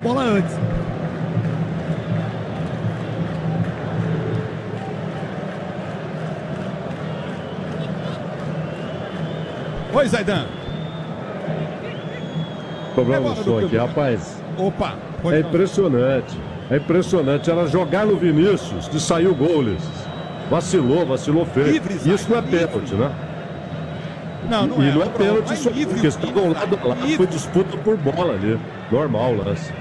a bola antes. Oi, Zaidan. O problema só aqui, rapaz. Opa. É impressionante. É impressionante. Ela jogar no Vinícius e saiu o gol, Ulisses. Vacilou feio. Livre, isso não é livre. pênalti, né? Não, não e é. não é pênalti, Mas só livre, porque está do lado lá, foi disputa por bola ali. Normal o lance.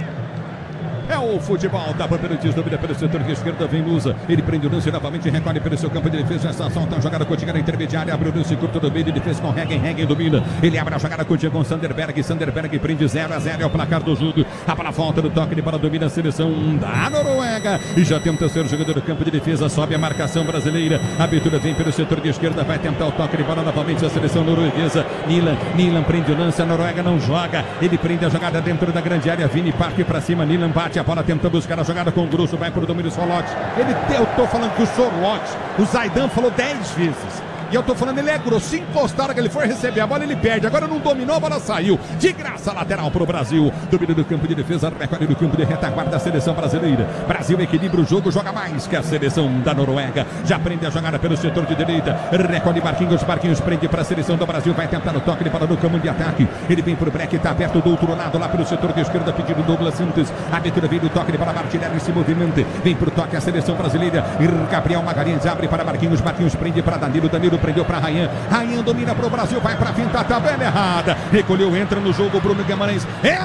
É o futebol da Bandeirantes, domina pelo setor de esquerda, vem Lusa, ele prende o lance novamente, recolhe pelo seu campo de defesa, essa ação tá jogada cotidiana intermediária, abre o lance curto do meio de defesa com Hegen domina, ele abre a jogada cotidiana com Sanderberg prende 0-0, é o placar do jogo, a bola volta do toque de bola, domina a seleção da Noruega, e já tem o terceiro jogador do campo de defesa, sobe a marcação brasileira, a abertura vem pelo setor de esquerda, vai tentar o toque de bola novamente, a seleção norueguesa, Nilan prende o lance, a Noruega não joga, ele prende a jogada dentro da grande área, Vini parte pra cima, Nilan bate a bola, tenta buscar a jogada com o Grosso, vai pro domínio Sorloth. Eu tô falando que o Sorloth, o Zaidan falou 10 vezes. E eu tô falando, ele é grosso. Se encostar, hora que ele for receber a bola, ele perde. Agora não dominou, a bola saiu. De graça, lateral pro Brasil. Domínio do campo de defesa, recolhe do campo de retaguarda da seleção brasileira. Brasil equilibra o jogo, joga mais que a seleção da Noruega. Já prende a jogada pelo setor de direita. Recolhe Marquinhos prende pra seleção do Brasil. Vai tentar o toque de bola no campo de ataque. Ele vem pro break, tá aberto do outro lado, lá pelo setor de esquerda, pedindo Douglas Santos. A abertura vem do toque de bola, Martinelli se movimenta. Vem pro toque a seleção brasileira. Gabriel Magalhães abre para Marquinhos prende para Danilo prendeu para Rayan domina para o Brasil, vai para a finta, tabela errada, recolheu, entra no jogo Bruno Guimarães,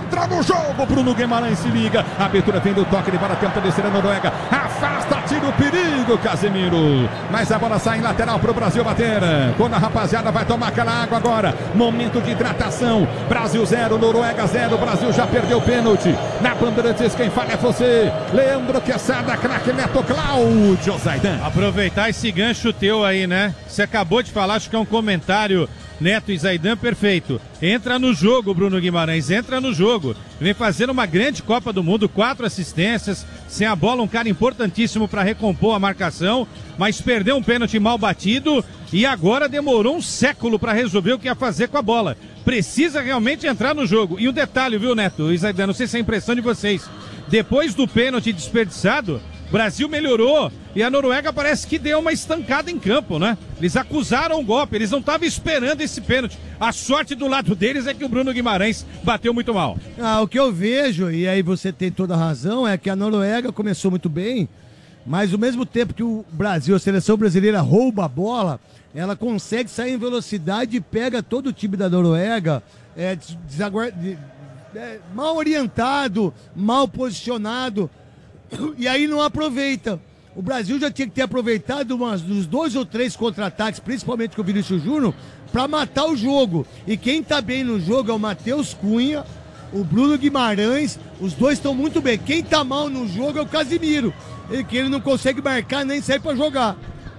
Bruno Guimarães se liga, a abertura vem do toque de bola, tenta descer a Noruega, afasta, tira o perigo, Casemiro, mas a bola sai em lateral para o Brasil bater, quando a rapaziada vai tomar aquela água agora, momento de hidratação, Brasil 0, Noruega 0, Brasil já perdeu o pênalti, na Bandeirantes quem fala é você, Leandro Quesada, craque Neto, Cláudio Zaidan. Aproveitar esse gancho teu aí, né? Você acabou de falar, acho que é um comentário, Neto e Zaidan, perfeito. Entra no jogo, Bruno Guimarães, entra no jogo. Vem fazendo uma grande Copa do Mundo, 4 assistências, sem a bola, um cara importantíssimo para recompor a marcação, mas perdeu um pênalti mal batido e agora demorou um século para resolver o que ia fazer com a bola. Precisa realmente entrar no jogo. E um detalhe, viu, Neto e Zaidan, não sei se é a impressão de vocês, depois do pênalti desperdiçado, o Brasil melhorou e a Noruega parece que deu uma estancada em campo, né? Eles acusaram o golpe, eles não estavam esperando esse pênalti. A sorte do lado deles é que o Bruno Guimarães bateu muito mal. O que eu vejo, e aí você tem toda a razão, é que a Noruega começou muito bem, mas ao mesmo tempo que o Brasil, a seleção brasileira rouba a bola, ela consegue sair em velocidade e pega todo o time da Noruega mal orientado, mal posicionado, e aí não aproveita. O Brasil já tinha que ter aproveitado uns 2 ou 3 contra-ataques, principalmente com o Vinícius Júnior, para matar o jogo. E quem tá bem no jogo é o Matheus Cunha, o Bruno Guimarães, os dois estão muito bem. Quem tá mal no jogo é o Casemiro, que ele não consegue marcar nem sair para jogar.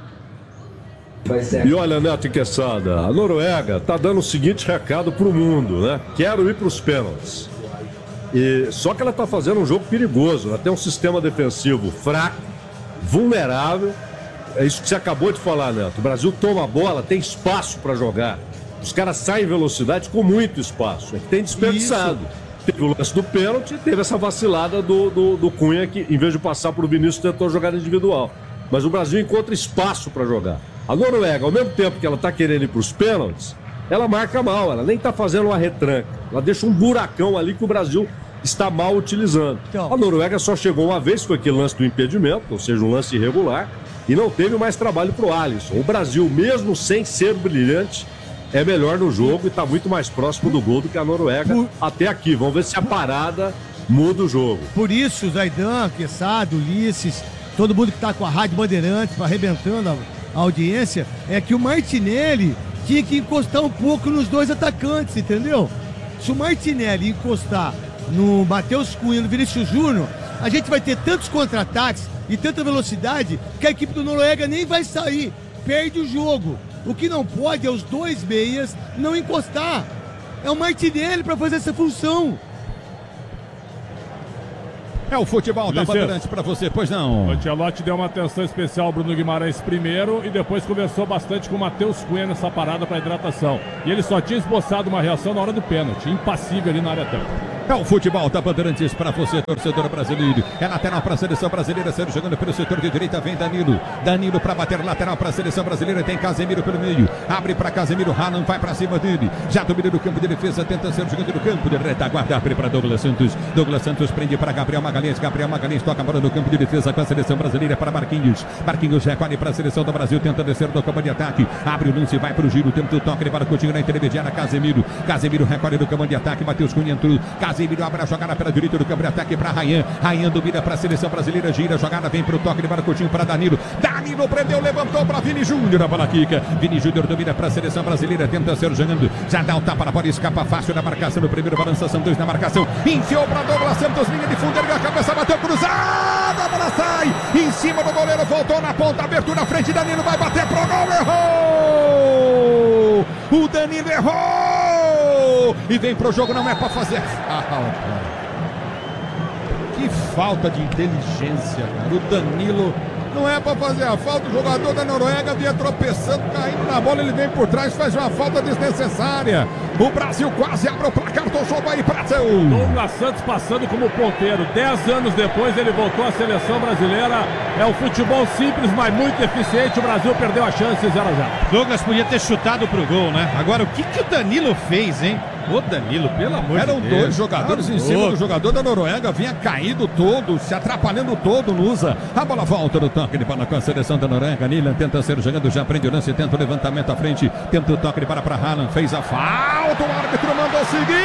E olha, Neto e Quesada, a Noruega tá dando o seguinte recado pro mundo, né? Quero ir pros pênaltis. Só que ela tá fazendo um jogo perigoso, ela tem um sistema defensivo fraco, vulnerável. É isso que você acabou de falar, Neto. O Brasil toma a bola, tem espaço para jogar. Os caras saem em velocidade com muito espaço. É que tem desperdiçado. Isso. Teve o lance do pênalti e teve essa vacilada do Cunha, que em vez de passar pro Vinícius, tentou jogada individual. Mas o Brasil encontra espaço para jogar. A Noruega, ao mesmo tempo que ela tá querendo ir pros pênaltis, ela marca mal, ela nem tá fazendo uma retranca. Ela deixa um buracão ali que o Brasil está mal utilizando. Então, a Noruega só chegou uma vez com aquele lance do impedimento, ou seja, um lance irregular, e não teve mais trabalho pro Alisson. O Brasil, mesmo sem ser brilhante, é melhor no jogo e está muito mais próximo do gol do que a Noruega até aqui. Vamos ver se a parada muda o jogo. Por isso, Zaidan, Quesada, Ulisses, todo mundo que está com a Rádio Bandeirantes arrebentando a audiência, é que o Martinelli tinha que encostar um pouco nos dois atacantes, entendeu? Se o Martinelli encostar no Matheus Cunha, no Vinícius Júnior, a gente vai ter tantos contra-ataques e tanta velocidade que a equipe do Noruega nem vai sair, perde o jogo. O que não pode é os dois meias não encostar. É o Martinelli para fazer essa função. É o futebol da Bandeirantes para você, pois não. O Ancelotti deu uma atenção especial ao Bruno Guimarães primeiro e depois conversou bastante com o Matheus Cunha nessa parada para hidratação. E ele só tinha esboçado uma reação na hora do pênalti, impassível ali na área técnica. É o futebol da Bandeirantes para você, torcedor brasileiro. É lateral para a seleção brasileira, sendo jogando pelo setor de direita, vem Danilo. Danilo para bater lateral para a seleção brasileira, tem Casemiro pelo meio. Abre para Casemiro, Haaland vai para cima dele. Já domina no campo de defesa, tenta ser jogando no campo de retaguarda, abre para Douglas Santos. Douglas Santos prende para Gabriel Magalhães. Gabriel Magalhães toca a bola no campo de defesa com a seleção brasileira para Marquinhos. Marquinhos recolhe para a seleção do Brasil, tenta descer do campo de ataque. Abre o lance, vai para o giro, tenta o toque, para o Coutinho na intermediária. Casemiro. Casemiro recolhe no campo de ataque. Matheus Cunha entrou. Casemiro abre a jogada pela direita do campo de ataque para Ryan. Ryan domina para a seleção brasileira, gira a jogada, vem para o toque de Coutinho para Danilo. Danilo prendeu, levantou para Vini Júnior, a bola quica. Vini Júnior domina para a seleção brasileira, tenta ser jogando. Já dá o tapa na bola, escapa fácil na marcação. No primeiro balança, são dois na marcação. Enfiou para Douglas Santos, linha de fundo, ergueu a cabeça, bateu cruzada, a bola sai. Em cima do goleiro, voltou na ponta, abertura na frente. Danilo vai bater pro gol, errou! O Danilo errou! E vem pro jogo, não é para fazer falta. Que falta de inteligência, cara. O Danilo não é para fazer a falta. O jogador da Noruega vinha tropeçando, caindo na bola. Ele vem por trás, faz uma falta desnecessária. O Brasil quase abre o placar do jogo aí, Brasil. Douglas Santos passando como ponteiro. 10 anos depois ele voltou à seleção brasileira. É um futebol simples, mas muito eficiente. O Brasil perdeu a chance, 0-0. Douglas podia ter chutado pro gol, né? Agora, o que o Danilo fez, hein? Ô Danilo, pelo amor de Deus. Eram dois jogadores em cima do jogador da Noruega. Vinha caído todo, se atrapalhando todo, Nusa. A bola volta no toque de bola com a seleção da Noruega. Nilan tenta ser jogando, já prende o lance, tenta o levantamento à frente. Tenta o toque de bola para Haaland, fez a falta. O árbitro mandou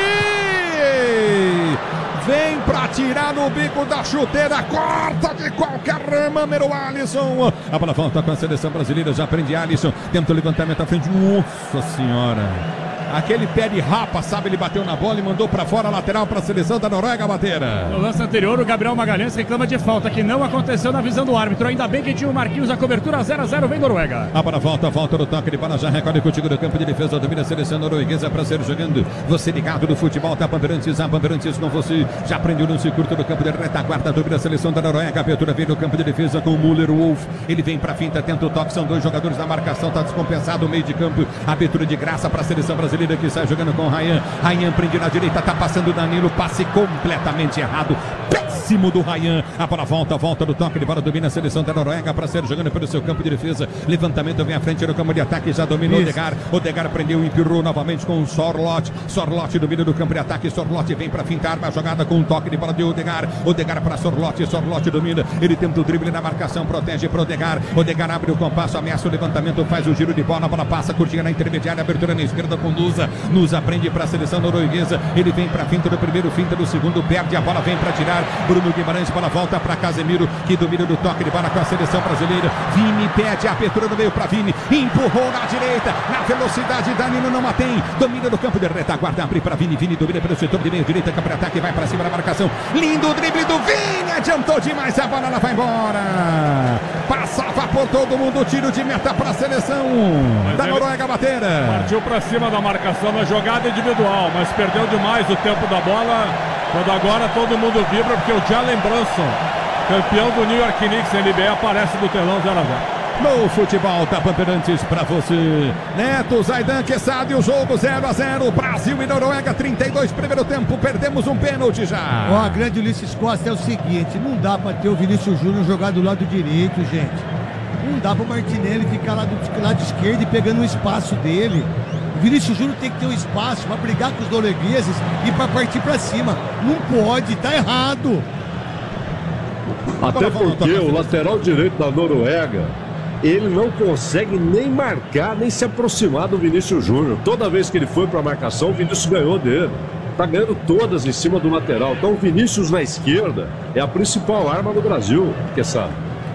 seguir. Vem pra tirar no bico da chuteira, corta de qualquer maneira o Alisson. A bola volta com a seleção brasileira, já prende Alisson. Tenta o levantamento à frente. Nossa senhora. Aquele pé de rapa, sabe, ele bateu na bola e mandou pra fora, lateral pra seleção da Noruega, Bateira. No lance anterior, o Gabriel Magalhães reclama de falta, que não aconteceu na visão do árbitro. Ainda bem que tinha o Marquinhos, a cobertura 0-0, vem Noruega. A bola volta no toque de bola, já recolhe contigo do campo de defesa, domina a seleção norueguesa pra ser jogando. Você ligado no futebol da Bandeirantes, a Bandeirantes com você. Já prendeu no curto do campo de retaguarda, domina a seleção da Noruega. A abertura vem no campo de defesa com o Müller Wolf. Ele vem pra finta, tenta o toque, são dois jogadores na marcação, tá descompensado o meio de campo. Abertura de graça pra seleção brasileira que sai jogando com o Ryan. Ryan prende na direita, tá passando o Danilo, passe completamente errado. Péssimo do Ryan. A bola volta do toque de bola, domina a seleção da Noruega para ser jogando pelo seu campo de defesa. Levantamento vem à frente no campo de ataque, já domina o Odegaard. Odegaard prendeu e empurrou novamente com o Sorloth. Sorloth domina do campo de ataque. Sorloth vem para fintar uma jogada com um toque de bola de Odegaard. Odegaard para Sorloth. Sorloth domina. Ele tenta o drible na marcação, protege para Odegaard. Odegaard abre o compasso, ameaça o levantamento, faz o giro de bola. A bola passa, curtinha na intermediária, abertura na esquerda com Nusa. Nusa prende para a seleção norueguesa. Ele vem para a finta do primeiro, finta do segundo, perde a bola, vem para tirar. Bruno Guimarães, bola volta para Casemiro, que domina do toque de bola com a seleção brasileira. Vini pede a abertura no meio para Vini, empurrou na direita, na velocidade, Danilo não a tem, domina no campo de retaguarda, abre para Vini, Vini domina pelo setor de meio direita, campo de ataque, vai para cima da marcação, lindo o drible do Vini, adiantou demais a bola, ela vai embora, passava por todo mundo, tiro de meta para a seleção da Noruega, Bateira. Partiu para cima da marcação na jogada individual, mas perdeu demais o tempo da bola, quando agora todo mundo vibra, porque o Jalen Brunson, campeão do New York Knicks NBA, aparece do telão 0-0. No futebol da Bandeirantes pra você. Neto, Zaidan, Quesada e o jogo 0-0. Brasil e Noruega, 32 primeiro tempo. Perdemos um pênalti já. Ó, a grande Ulisses Costa é o seguinte: não dá pra ter o Vinícius Júnior jogar do lado direito, gente. Não dá pro Martinelli ficar lá do lado esquerdo e pegando o espaço dele. O Vinícius Júnior tem que ter um espaço pra brigar com os noruegueses e pra partir pra cima. Não pode, tá errado. Até porque o lateral direito da Noruega, ele não consegue nem marcar, nem se aproximar do Vinícius Júnior. Toda vez que ele foi para a marcação, o Vinícius ganhou dele. Tá ganhando todas em cima do lateral. Então o Vinícius na esquerda é a principal arma do Brasil, que sabe.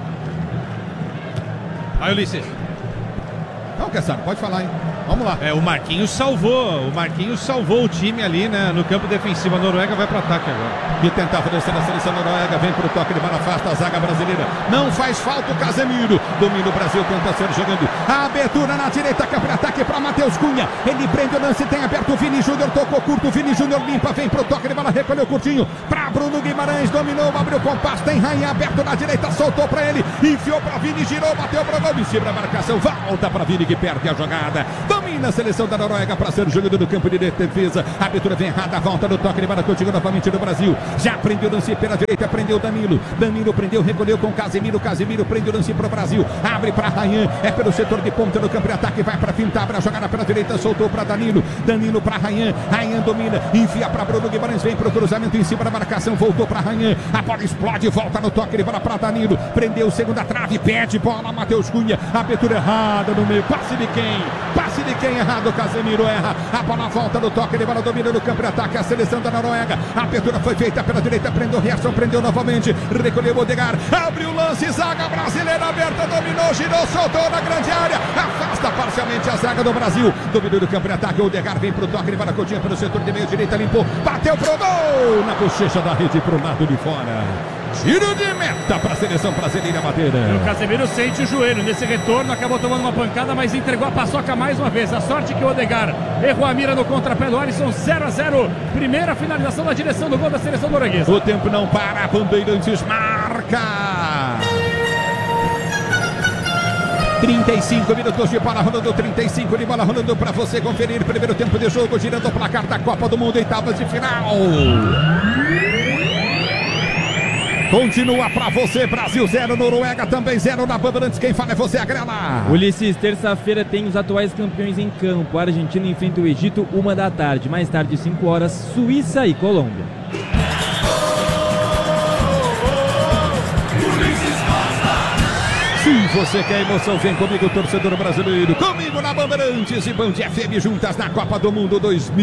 Aí, Ulisses. Não, Quesada, pode falar, hein? Vamos lá. O Marquinhos salvou o time ali, né, no campo defensivo. A Noruega vai para ataque agora. Que tentava descer a seleção noruega, vem pro toque de bola, afasta a zaga brasileira. Não faz falta o Casemiro. Domina o Brasil, tenta ser jogando. A abertura na direita, campo de ataque para Matheus Cunha. Ele prende o lance, tem aberto o Vini Júnior, tocou curto, o Vini Júnior limpa, vem pro toque de bola, recolheu curtinho para Bruno Guimarães, dominou, abriu o compasso, tem Rainha aberto na direita, soltou para ele, enfiou para Vini, girou, bateu para gol, em cima da marcação, volta para Vini que perde a jogada. Domina domina a seleção da Noruega para ser jogado no campo de defesa. A abertura vem errada, volta no toque de bola, continua novamente no Brasil. Já prendeu o lance pela direita, prendeu Danilo. Danilo prendeu, recolheu com Casemiro. Casemiro prende o lance para o Brasil. Abre para Ryan, é pelo setor de ponta no campo de ataque, vai para fintar, abre a jogada pela direita, soltou para Danilo. Danilo para Ryan, Ryan domina, enfia para Bruno Guimarães, vem para o cruzamento em cima da marcação, voltou para Ryan. A bola explode, volta no toque de bola para Danilo. Prendeu segunda trave, pede bola, Matheus Cunha. Abertura errada no meio, passe de quem? Passe de quem errado, Casemiro erra. A bola volta no toque de bola, domina no campo de ataque a seleção da Noruega. A abertura foi feita pela direita, prendeu Gerson, prendeu novamente, recolheu Odegaard, abriu o lance, zaga brasileira aberta, dominou, girou, soltou na grande área, afasta parcialmente a zaga do Brasil. Dominou no campo de ataque, Odegaard vem pro toque de bola, Coutinho pelo setor de meio direita, limpou, bateu pro gol, na bochecha da rede pro lado de fora. Tiro de meta para a seleção brasileira bater. O Casemiro sente o joelho nesse retorno, acabou tomando uma pancada, mas entregou a paçoca mais uma vez. A sorte que o Odegaard errou a mira no contrapé do Alisson. 0-0, primeira finalização na direção do gol da seleção norueguesa. O tempo não para, Bandeirantes marca. 35 minutos de bola rolando, 35 de bola rolando para você conferir. Primeiro tempo de jogo, girando o placar da Copa do Mundo, oitavas de final. Continua pra você, Brasil 0, Noruega também 0 na Bandeirantes. Quem fala é você, Agrela. Ulisses, terça-feira tem os atuais campeões em campo. A Argentina enfrenta o Egito, 1h. Mais tarde, 5 horas, Suíça e Colômbia. Se você quer emoção, vem comigo, torcedor brasileiro. Comigo na Bandeirantes e Band FM juntas na Copa do Mundo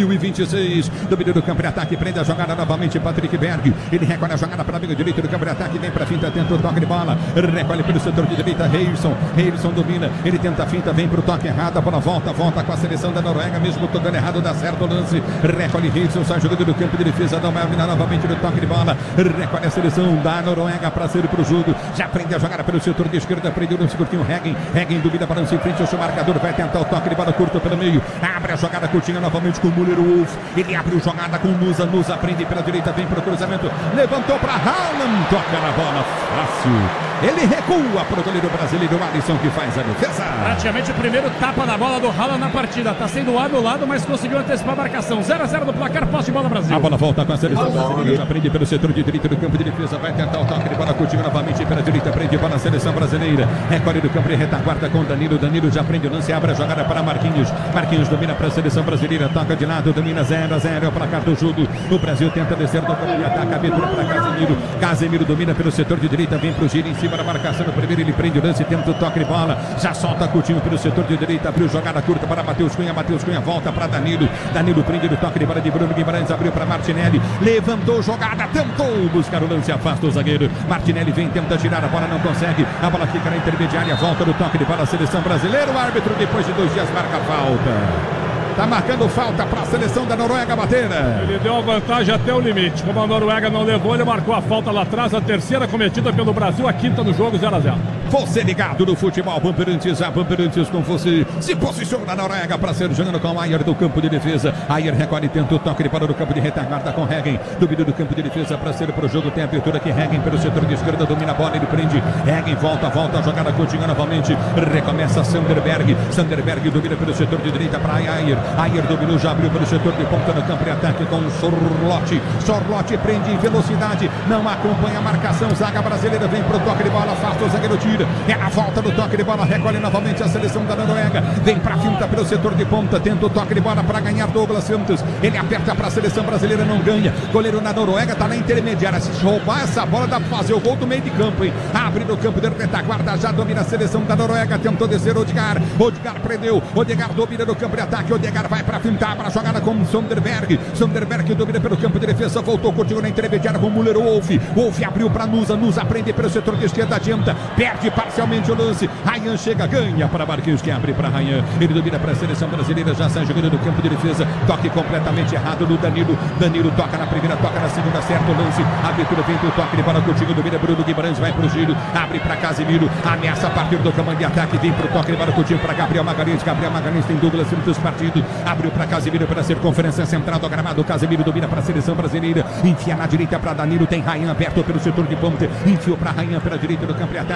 2026. Domínio do campo de ataque, prende a jogada novamente, Patrick Berg. Ele recolhe a jogada para o amigo direito do campo de ataque, vem para a finta, tenta o toque de bola. Recolhe pelo setor de direita, Reilson domina. Ele tenta a finta, vem para o toque errado. A bola volta com a seleção da Noruega, mesmo tocando errado, dá certo o lance. Recolhe Reilson, sai jogando do campo de defesa, dá uma mina novamente no toque de bola. Recolhe a seleção da Noruega para sair para o jogo. Já prende a jogada pelo setor de esquerda. Prendeu no curtinho, Reggen duvida, balança em frente ao seu marcador, vai tentar o toque de bola curto pelo meio, abre a jogada curtinha novamente com o Müller Wolf, ele abre a jogada com o Nusa prende pela direita, vem para o cruzamento, levantou para Haaland, toca na bola, fácil. Ele recua para o goleiro brasileiro Alisson, que faz a defesa. Praticamente o primeiro tapa da bola do Haaland na partida. Está sendo anulado, mas conseguiu antecipar a marcação. 0-0 no placar, posse de bola Brasil. A bola volta com a seleção brasileira. Já prende pelo setor de direita do campo de defesa. Vai tentar o toque de bola curtinho novamente pela direita. Prende bola na seleção brasileira. Recolhe do campo de retaguarda com Danilo. Danilo já prende o lance, abre a jogada para Marquinhos. Marquinhos domina para a seleção brasileira. Toca de lado, domina 0-0. É o placar do jogo. O Brasil tenta descer do campo de ataque. Abertura para Casemiro. Casemiro domina pelo setor de direita. Vem para o giro em cima da marcação. No primeiro ele prende o lance, tenta o toque de bola. Já solta Coutinho pelo setor de direita. Abriu jogada curta para Matheus Cunha. Matheus Cunha volta para Danilo. Danilo prende o toque de bola de Bruno Guimarães. Abriu para Martinelli. Levantou jogada. Tentou buscar o lance. Afasta o zagueiro. Martinelli vem, tenta tirar a bola. Não consegue. A bola fica na intermediária. Volta no toque de bola. Seleção brasileira. O árbitro, depois de 2 dias, marca a falta. Tá marcando falta para a seleção da Noruega bater. Ele deu a vantagem até o limite. Como a Noruega não levou, ele marcou a falta lá atrás. A terceira cometida pelo Brasil, a quinta no jogo, 0-0. Você ligado no futebol, Bandeirantes, a Bandeirantes com você. Se posiciona na Noruega para ser jogando com o Ayer do campo de defesa. Ayer recolhe, tenta o toque de bola no campo de retaguarda com Reggen. Domínio do campo de defesa para ser para o jogo. Tem abertura aqui, Reggen pelo setor de esquerda, domina a bola, ele prende. Reggen volta, a jogada continua novamente. Recomeça Sanderberg. Sanderberg domina pelo setor de direita para Ayer. Ayer dominou, já abriu pelo setor de ponta no campo de ataque com o Sorloth. Sorloth prende em velocidade, não acompanha a marcação. Zaga brasileira vem pro toque de bola, afasta o zagueiro, tira. É a volta do toque de bola, recolhe novamente a seleção da Noruega. Vem pra finta pelo setor de ponta, tenta o toque de bola para ganhar Douglas Santos. Ele aperta pra seleção brasileira, não ganha. Goleiro na Noruega tá na intermediária. Se roubar essa bola, dá pra fazer o gol do meio de campo, hein? Abre no campo de retaguarda, já domina a seleção da Noruega. Tentou descer Odegaard prendeu. Odegaard domina no campo de ataque. Odegaard vai pra fintar para a jogada com Sonderberg. Sonderberg domina pelo campo de defesa, voltou, continua na intermediária com Müller Wolf. Wolf abriu para Nusa prende pelo setor de esquerda, adianta, perde parcialmente o lance. Ryan chega, ganha para Marquinhos, que abre para Ryan. Ele domina para a seleção brasileira, já sai jogando no campo de defesa. Toque completamente errado no Danilo. Danilo toca na primeira, toca na segunda, certo o lance. Abertura vem do toque de bola, Coutinho domina, Bruno Guimarães vai para o giro, abre para Casemiro, ameaça a partir do comando de ataque, vem para o toque de bola, Coutinho para Gabriel Magalhães. Gabriel Magalhães tem Douglas Santos partido, abriu para Casemiro para circunferência central do gramado. Casemiro domina para a seleção brasileira, enfia na direita para Danilo, tem Ryan aberto pelo setor de ponta, enfiou para Ryan pela direita do campo de ataque. Ele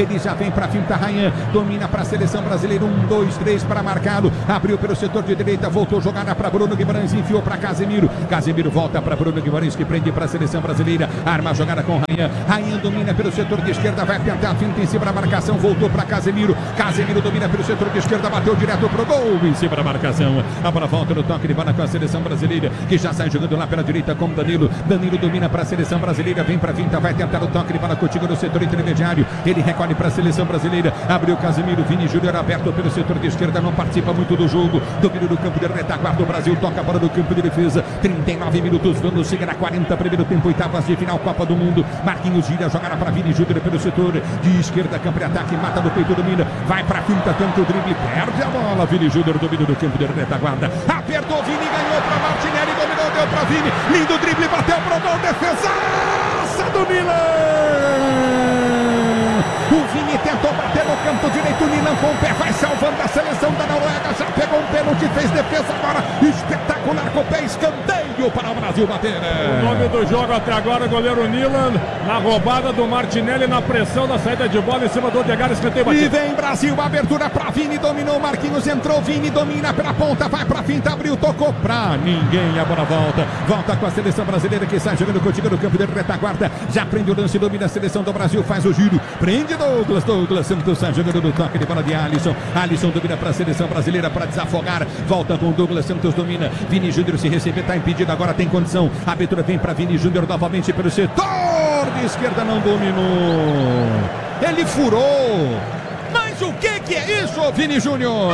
ele já vem pra finta. Ryan domina pra seleção brasileira, 1, 2, 3 para marcá-lo, abriu pelo setor de direita, voltou jogada pra Bruno Guimarães, enfiou pra Casemiro, Casemiro volta pra Bruno Guimarães, que prende pra seleção brasileira, arma a jogada com Ryan, Ryan domina pelo setor de esquerda, vai tentar a finta em cima da marcação, voltou pra Casemiro, Casemiro domina pelo setor de esquerda, bateu direto pro gol, em cima da marcação, a bola volta no toque de bola com a seleção brasileira, que já sai jogando lá pela direita com Danilo, Danilo domina pra seleção brasileira, vem pra finta, vai tentar o toque de bola contigo no setor intermediário, ele recolhe pra seleção brasileira, abriu Casemiro, Vini Júnior aberto pelo setor de esquerda, não participa muito do jogo, domínio do campo de retaguarda, o Brasil toca a bola do campo de defesa, 39 minutos, vamos chegar a 40, primeiro tempo, oitavas de final, Copa do Mundo, Marquinhos gira, jogada para Vini Júnior pelo setor de esquerda, campo de ataque, mata no peito, domina, vai pra finta, tenta o drible, perde a bola, Vini Júnior, domínio do campo de retaguarda, apertou Vini, ganhou pra Martinelli, dominou, deu pra Vini, lindo drible, bateu pro gol, defesaça do Milan! O Vini tentou bater no campo direito, o Milan com o pé vai salvando a seleção da Noruega, já pegou um pênalti, fez defesa agora, espetacular com o pé, escanteio para o Brasil bater. O nome do jogo até agora, goleiro Nilan, na roubada do Martinelli, na pressão da saída de bola em cima do Odegaard, escanteio batido. E vem Brasil, abertura para Vini, dominou, Marquinhos entrou, Vini domina pela ponta, vai pra finta, abriu, tocou pra ninguém, a bola volta com a seleção brasileira que sai jogando contigo no campo de retaguarda, já prende o lance, domina a seleção do Brasil, faz o giro, prende Douglas Santos, sai jogando no toque de bola de Alisson domina para a seleção brasileira para desafogar, volta com Douglas Santos, domina, Vini Júnior se receber, está impedido, agora tem condição, a abertura vem para Vini Júnior novamente pelo setor de esquerda, não dominou, ele furou, mas o que é isso, Vini Júnior?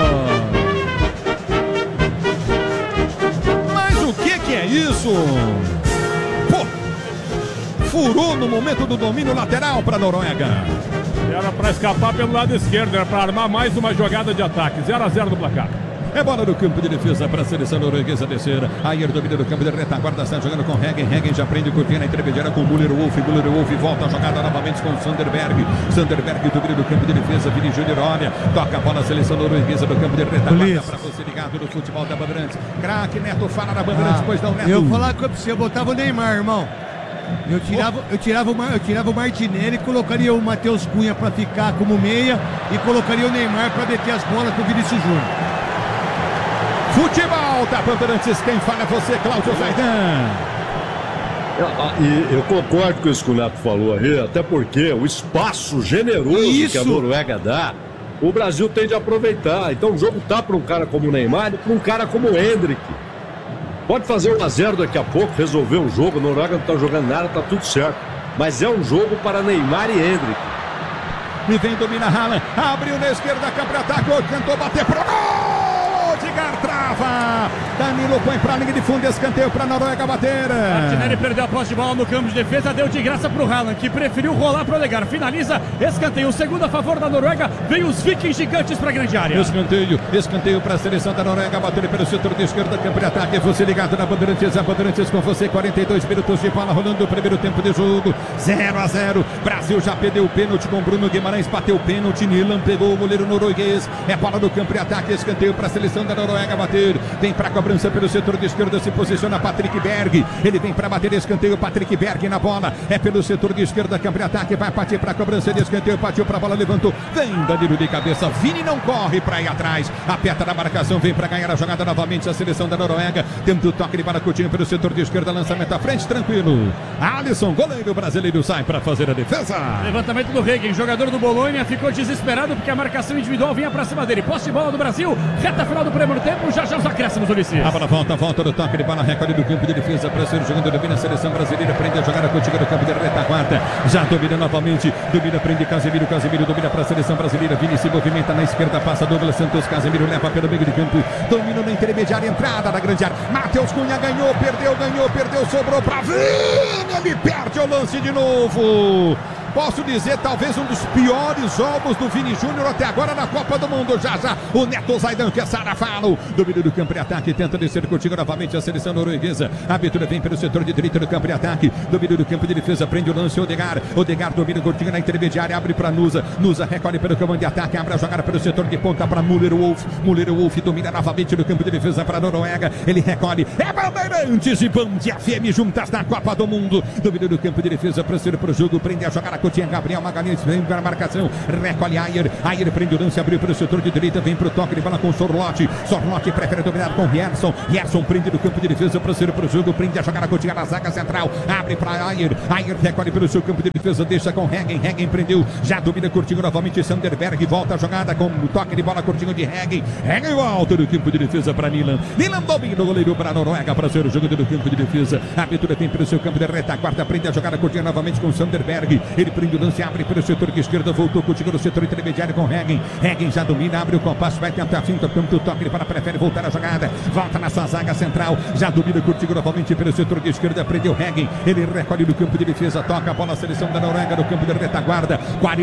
Mas o que é isso? Pô, furou no momento do domínio lateral para a Noruega. Era para escapar pelo lado esquerdo, era para armar mais uma jogada de ataque. 0-0 no placar. É bola no campo de defesa para a seleção norueguesa descer. Ayer domina no campo de retaguarda, está jogando com Hegen. Hegen já prende curtinha na intermediária com Müller Wolf. Müller Wolf volta a jogada novamente com Sanderberg. Sanderberg domina no campo de defesa. Vini Júnior olha, toca a bola a seleção norueguesa no campo de retaguarda para você ligado no futebol da Bandeirantes. Craque Neto fala na Bandeirantes, pois não, Neto. Eu vou falar com você, eu botava o Neymar, irmão. Eu tirava o Martinelli, colocaria o Matheus Cunha para ficar como meia e colocaria o Neymar para meter as bolas com o Vinícius Júnior. Futebol da Bandeirantes, quem fala é você, Cláudio Zaidan. E eu concordo com isso que o Neto falou aí, até porque o espaço generoso que a Noruega dá, o Brasil tem de aproveitar. Então o jogo tá para um cara como o Neymar e para um cara como o Endrick. Pode fazer 1-0 daqui a pouco, resolver o jogo, a Noruega não tá jogando nada, tá tudo certo. Mas é um jogo para Neymar e Endrick. E vem, domina Haaland, abriu na esquerda, campo de ataque, tentou bater pro gol! Odegaard trava, Danilo põe pra linha de fundo, escanteio pra Noruega bater. Martinelli perdeu a posse de bola no campo de defesa, deu de graça pro Haaland, que preferiu rolar pro Odegaard, finaliza, escanteio, o segundo a favor da Noruega, vem os Vikings gigantes pra grande área. Escanteio pra seleção da Noruega, bater pelo setor de esquerda, campo de ataque, você ligado na Bandeirantes, a Bandeirantes com você, 42 minutos de bola rolando o primeiro tempo de jogo, 0-0, Brasil já perdeu o pênalti com Bruno Guimarães, bateu o pênalti, Nilan pegou o goleiro norueguês, é bola no campo de ataque, escanteio pra seleção da Noruega bater, vem pra cobrança pelo setor de esquerda, se posiciona Patrick Berg, ele vem pra bater escanteio, Patrick Berg na bola, é pelo setor de esquerda, campo de ataque, vai partir pra cobrança de escanteio, partiu pra bola, levantou, vem Danilo de cabeça, Vini não corre pra ir atrás, aperta na marcação, vem pra ganhar a jogada novamente a seleção da Noruega, tenta o toque de bola Coutinho pelo setor de esquerda, lançamento à frente, tranquilo, Alisson, goleiro brasileiro, sai pra fazer a defesa. Levantamento do Hegen, jogador do Bolonha, ficou desesperado porque a marcação individual vinha pra cima dele, posse de bola do Brasil, reta final do primeiro tempo, já os acréscimos, Ulisses. A bola volta do toque de bola, recolhe do campo de defesa para ser jogando, domina a seleção brasileira, prende a jogada contigo no campo de retaguarda, já domina novamente, domina, prende Casemiro domina para a seleção brasileira, Vini se movimenta na esquerda, passa Douglas Santos, Casemiro leva pelo meio de campo, domina na intermediária, entrada da grande área, Matheus Cunha ganhou, perdeu, sobrou para Vini, ele perde o lance de novo. Posso dizer, talvez um dos piores jogos do Vini Júnior até agora na Copa do Mundo. Já o Neto Zaidan, que é Sarafalo. Domínio do campo de ataque, tenta descer contigo novamente a seleção norueguesa. A abertura vem pelo setor de direita do campo de ataque. Domínio do campo de defesa, prende o lance, Odegaard domina contigo na intermediária, abre para Nusa recolhe pelo campo de ataque, abre a jogada pelo setor de ponta para Müller Wolf domina novamente no campo de defesa para a Noruega. Ele recolhe, é Bandeirantes e Band FM juntas na Copa do Mundo. Domínio do campo de defesa para ser pro jogo, prende a jogada Coutinho, Gabriel Magalhães vem para a marcação, recolhe Ayer prende o lance, abriu para o setor de direita, vem para o toque de bola com Sorlotti prefere dominar com Gerson prende do campo de defesa, prossegue para o jogo, prende a jogada Coutinho na zaga central, abre para Ayer recolhe pelo seu campo de defesa, deixa com Heggen prendeu, já domina Coutinho novamente, Sanderberg volta a jogada com o toque de bola Coutinho de Heggen volta do campo de defesa para Nilan domina o goleiro para a Noruega para ser o jogo do campo de defesa, a abertura vem pelo seu campo de retaguarda, prende a jogada Coutinho novamente com Sanderberg, ele prende o lance, abre pelo setor de esquerda, voltou Coutinho no setor intermediário com Heggen já domina, abre o compasso, vai tentar a finta, campo do toque, ele prefere voltar a jogada, volta na sua zaga central, já domina Coutinho novamente pelo setor de esquerda, prendeu Heggen, ele recolhe no campo de defesa, toca a bola, a seleção da Noruega no campo de retaguarda,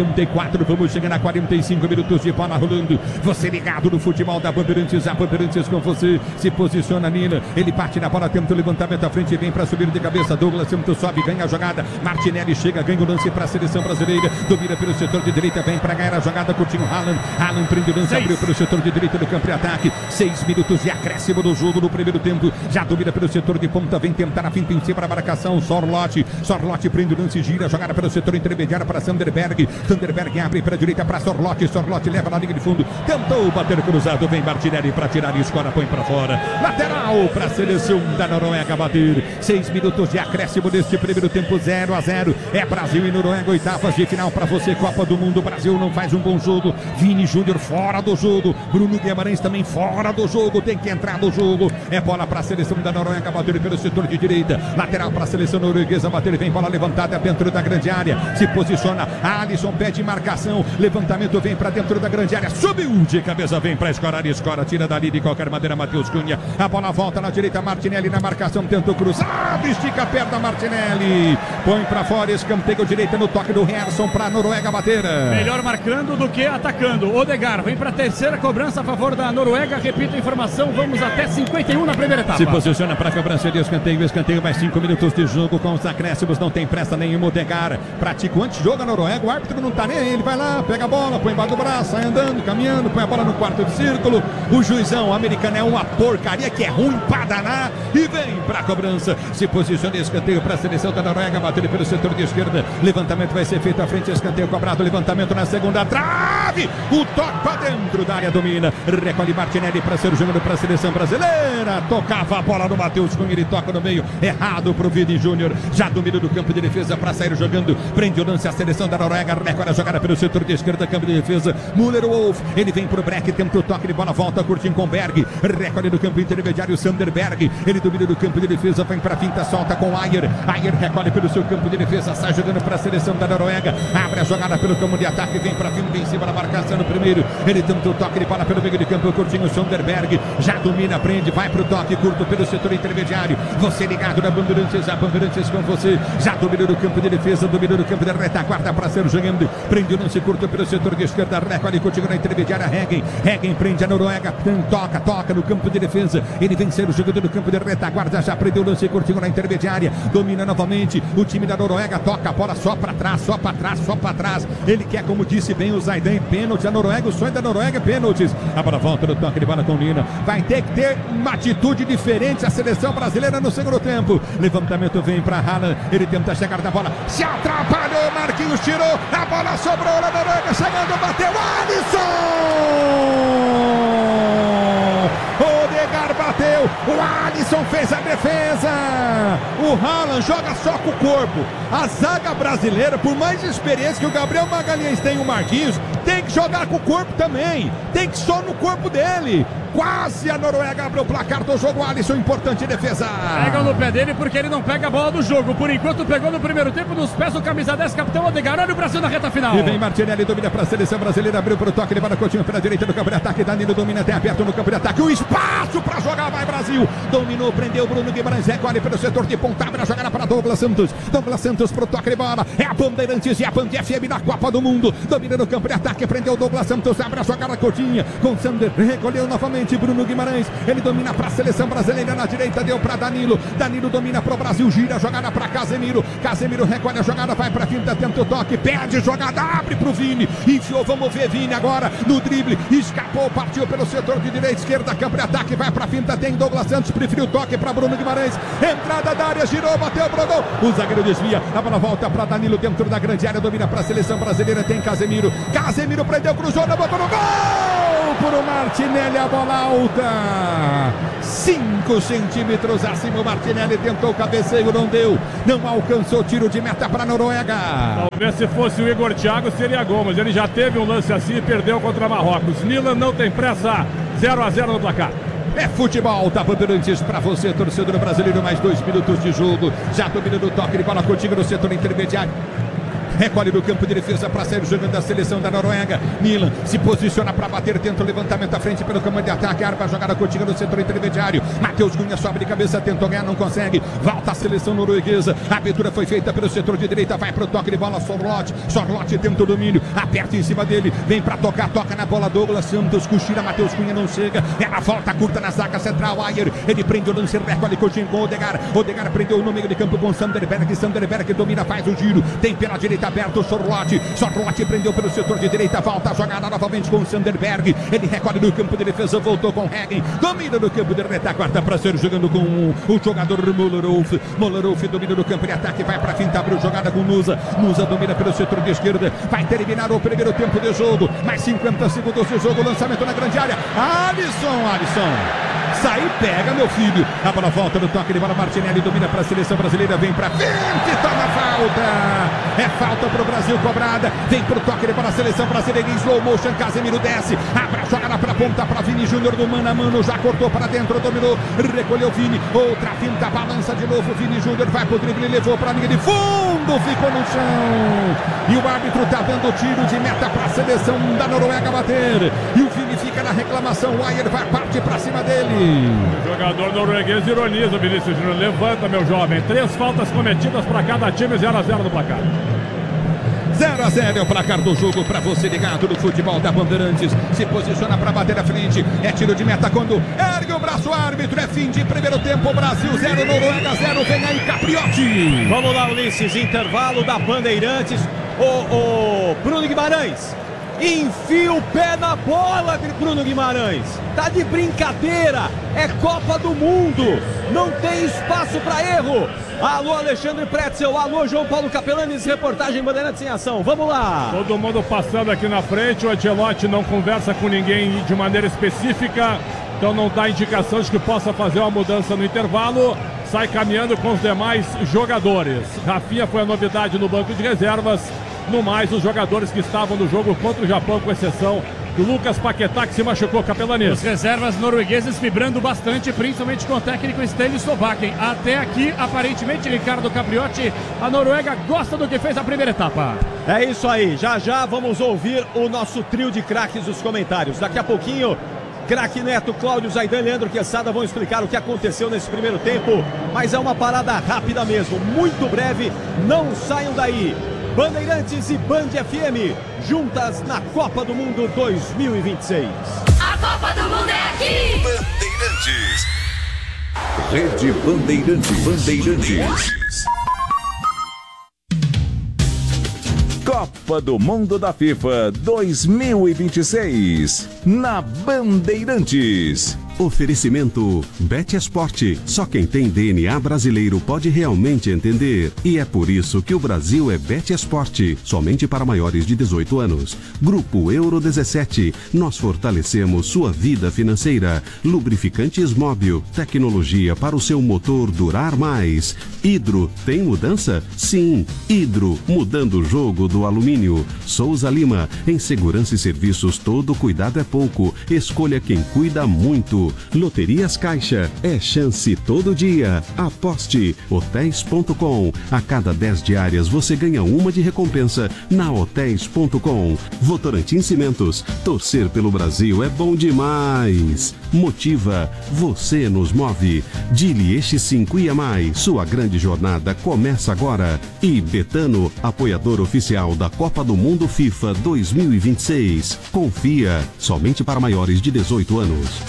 44, vamos chegar a 45 minutos de bola rolando, você ligado no futebol da Bandeirantes, a Bandeirantes com você, se posiciona Nina, ele parte na bola, tenta o levantamento à frente, vem para subir de cabeça, Douglas Santos sobe, ganha a jogada, Martinelli chega, ganha o lance para a seleção brasileira, domina pelo setor de direita, vem para ganhar a jogada, Coutinho, Haaland prende o lance, abriu pelo setor de direita do campo de ataque, 6 minutos de acréscimo do jogo no primeiro tempo, já domina pelo setor de ponta, vem tentar a finta em cima da marcação, Sorlotti prende o lance, gira, jogada pelo setor intermediário para Sanderberg abre para a direita para Sorlotti leva na linha de fundo, tentou bater cruzado, vem Martinelli para tirar e escora, põe para fora, lateral para a seleção da Noruega bater, 6 minutos de acréscimo deste primeiro tempo, 0-0, é Brasil e Noruega, oitavas de final para você, Copa do Mundo, Brasil não faz um bom jogo, Vini Júnior fora do jogo, Bruno Guimarães também fora do jogo, tem que entrar no jogo, é bola para a seleção da Noruega, bater pelo setor de direita, lateral para a seleção norueguesa, bater, vem bola levantada dentro da grande área, se posiciona, Alisson pede marcação, levantamento vem para dentro da grande área, subiu de cabeça, vem para escorar, tira dali de qualquer maneira, Matheus Cunha, a bola volta na direita, Martinelli na marcação, tentou cruzar, estica a perna, Martinelli, põe para fora, escanteio direita no toque do Gerson para a Noruega bater. Melhor marcando do que atacando, Odegaard vem para a terceira cobrança a favor da Noruega, repito a informação, vamos até 51 na primeira etapa. Se posiciona para a cobrança de escanteio, mais 5 minutos de jogo com os acréscimos, não tem pressa nenhuma, Odegaard pratica o antijogo a Noruega, o árbitro não tá nem aí, ele vai lá, pega a bola, põe embaixo do braço, sai andando, caminhando, põe a bola no quarto de círculo, o juizão americano é uma porcaria que é ruim para danar e vem para a cobrança, se posiciona escanteio para a seleção da Noruega, bateu pelo setor de esquerda, levantamento vai ser feito à frente, escanteio cobrado, levantamento na segunda trave, o toque para dentro da área, domina, recolhe Martinelli para ser jogando para a seleção brasileira, tocava a bola no Matheus Cunha, ele toca no meio, errado para o Vini Júnior, já domina do campo de defesa para sair jogando, prende o lance a seleção da Noruega, recolhe a jogada pelo setor de esquerda, campo de defesa, Müller Wolf, ele vem para o break, tenta o toque de bola, volta curtindo com Berg, recolhe do campo intermediário, Sanderberg, ele domina do campo de defesa, vem para a finta, solta com Ayer recolhe pelo seu campo de defesa, sai jogando para a seleção da Noruega, abre a jogada pelo campo de ataque, vem para cima, vem em cima da marcação no primeiro, ele tenta o toque de bola pelo meio de campo, curtinho, Sanderberg, já domina, prende, vai para o toque curto pelo setor intermediário, você ligado na Bandeirantes, a Bandeirantes com você, já domina do campo de defesa, domina do campo de retaguarda para ser jogando, prende o lance curto pelo setor de esquerda, recolhe, continua na intermediária, Heggen prende a Noruega, toca no campo de defesa, ele vem sendo jogando no campo de retaguarda, já prendeu o lance curtinho na intermediária, domina novamente, o time da Noruega toca a bola só para trás, ele quer, como disse bem o Zaidan, pênalti, a Noruega, o sonho da Noruega é pênaltis, a bola volta no toque de bola com Nina, vai ter que ter uma atitude diferente a seleção brasileira no segundo tempo, levantamento vem para Haaland, ele tenta chegar na bola, se atrapalhou, Marquinhos tirou, a bola sobrou na Noruega, chegando, bateu, Alisson! Odegaard bateu, o Alisson fez a defesa, o Haaland joga só com o corpo, a zaga brasileira, por mais experiência que o Gabriel Magalhães tem, o Marquinhos, tem que jogar com o corpo também, tem que só no corpo dele, quase a Noruega abre o placar do jogo, Alisson, importante defesa. Pega no pé dele porque ele não pega a bola do jogo, por enquanto pegou no primeiro tempo nos pés o camisa 10, capitão Odegaard, olha o Brasil na reta final. E vem Martinelli, domina para a seleção brasileira, abriu para o toque, ele vai na Coutinho pela direita do campo de ataque, Danilo domina até aberto no campo de ataque, o espaço para jogar, vai Brasil, dominou, prendeu Bruno Guimarães, recolhe pelo setor de ponta, abre a jogada para Douglas Santos pro toque de bola, é a Bandeirantes e a Band FM na Copa do Mundo, domina no campo de ataque, prendeu Douglas Santos, abre a jogada Coutinho, com Sander, recolheu novamente, novamente Bruno Guimarães, ele domina para a seleção brasileira na direita, deu para Danilo, Danilo domina para o Brasil, gira a jogada para Casemiro, Casemiro recolhe a jogada, vai para a finta, tenta o toque, perde jogada, abre para o Vini, enfiou, vamos ver Vini agora no drible, escapou, partiu pelo setor de direita, esquerda, campo de ataque, vai para a finta, tem Douglas Santos, preferiu o toque para Bruno Guimarães, entrada da área, girou, bateu pro gol, o zagueiro desvia, a bola volta para Danilo dentro da grande área, domina para a seleção brasileira, tem Casemiro, Casemiro prendeu, cruzou, botou no gol, por o Martinelli, a bola alta, 5 centímetros acima, o Martinelli tentou o cabeceio, não deu, não alcançou, tiro de meta para a Noruega. Talvez se fosse o Igor Thiago seria gol, mas ele já teve um lance assim e perdeu contra Marrocos. Milan não tem pressa, 0-0 no placar. É futebol, tá Bandeirantes para você, torcedor brasileiro, mais 2 minutos de jogo, já domina do toque de bola contigo no setor intermediário. Recolhe no campo de defesa para sair jogando da seleção da Noruega. Milan se posiciona para bater, tenta o levantamento à frente pelo campo de ataque. Arma a jogada contigo no setor intermediário. Matheus Cunha sobe de cabeça, tentou ganhar, não consegue. Volta a seleção norueguesa. A abertura foi feita pelo setor de direita. Vai para o toque de bola. Sorlote tenta o domínio. Aperta em cima dele. Vem para tocar, toca na bola. Douglas Santos cochila. Matheus Cunha não chega. Ela volta curta na zaga central. Ayer, ele prende o lance, recolhe coxinha com o Odegaard. Odegaard prendeu no meio de campo com Sanderberg. Sanderberg domina, faz o giro. Tem pela direita aberto, Sorlote prendeu pelo setor de direita, volta a jogada novamente com o Sanderberg, ele recolhe no campo de defesa, voltou com Hagen, domina no campo de retaguarda para ser jogando com o jogador Molerolf domina no campo de ataque, vai para finta, abriu jogada com Nusa domina pelo setor de esquerda, vai terminar o primeiro tempo de jogo, mais 50 segundos de jogo, lançamento na grande área, Alisson, sai e pega, meu filho, a bola volta no toque de bola, Martinelli domina para a seleção brasileira, vem para frente, toma falta, é falta para o Brasil cobrada, vem pro toque de bola a seleção brasileira em slow motion, Casemiro desce, abre a jogada para a ponta para Vini Júnior do mano a mano, já cortou para dentro, dominou, recolheu Vini, outra finta, balança de novo, Vini Júnior vai pro drible, levou para a linha de fundo, ficou no chão, e o árbitro tá dando tiro de meta para a seleção da Noruega bater, e o Vini fica na reclamação, o Ayer vai partir para cima dele. O jogador norueguês ironiza, Vinícius Júnior, levanta, meu jovem, 3 faltas cometidas para cada time, 0-0 no placar. 0-0 é o placar do jogo para você ligado no futebol da Bandeirantes. Se posiciona para bater na frente. É tiro de meta quando ergue o braço o árbitro. É fim de primeiro tempo. Brasil 0, Noruega 0. Vem aí, Capriotti. Vamos lá, Ulisses. Intervalo da Bandeirantes. O Bruno Guimarães. Enfia o pé na bola, Bruno Guimarães. Tá de brincadeira. É Copa do Mundo. Não tem espaço para erro. Alô, Alexandre Pretzel. Alô, João Paulo Capelanes. Reportagem Bandeirantes em ação. Vamos lá. Todo mundo passando aqui na frente. O Ancelotti não conversa com ninguém de maneira específica. Então não dá indicação de que possa fazer uma mudança no intervalo. Sai caminhando com os demais jogadores. Rafinha foi a novidade no banco de reservas. No mais, os jogadores que estavam no jogo contra o Japão, com exceção do Lucas Paquetá, que se machucou, Capelanes. Os reservas noruegueses vibrando bastante, principalmente com o técnico Ståle Solbakken. Até aqui, aparentemente, Ricardo Capriotti, a Noruega gosta do que fez a primeira etapa. É isso aí, já vamos ouvir o nosso trio de craques dos comentários. Daqui a pouquinho, craque Neto, Cláudio Zaidan, Leandro Quesada vão explicar o que aconteceu nesse primeiro tempo, mas é uma parada rápida mesmo, muito breve, não saiam daí. Bandeirantes e Band FM, juntas na Copa do Mundo 2026. A Copa do Mundo é aqui! Bandeirantes. Rede Bandeirantes. Copa do Mundo da FIFA 2026 na Bandeirantes. Oferecimento Bet Esporte. Só quem tem DNA brasileiro pode realmente entender. E é por isso que o Brasil é Bet Esporte. Somente para maiores de 18 anos. Grupo Euro 17. Nós fortalecemos sua vida financeira. Lubrificantes Móbil. Tecnologia para o seu motor durar mais. Hidro. Tem mudança? Sim. Hidro. Mudando o jogo do alumínio. Souza Lima. Em segurança e serviços, todo cuidado é pouco. Escolha quem cuida muito. Loterias Caixa, é chance todo dia. Aposte. Hotéis.com. A cada 10 diárias você ganha uma de recompensa na Hotéis.com. Votorantim Cimentos. Torcer pelo Brasil é bom demais. Motiva. Você nos move. Dilieste 5 e a mais. Sua grande jornada começa agora. E Betano, apoiador oficial da Copa do Mundo FIFA 2026. Confia. Somente para maiores de 18 anos.